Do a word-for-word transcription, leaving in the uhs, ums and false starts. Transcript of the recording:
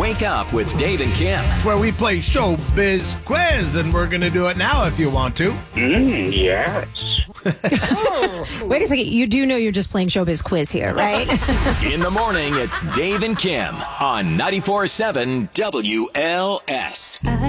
Wake Up with Dave and Kim. Where we play Showbiz Quiz, and we're going to do it now if you want to. Mm, yes. Wait a second. You do know you're just playing Showbiz Quiz here, right? In the morning, it's Dave and Kim on ninety-four point seven W L S.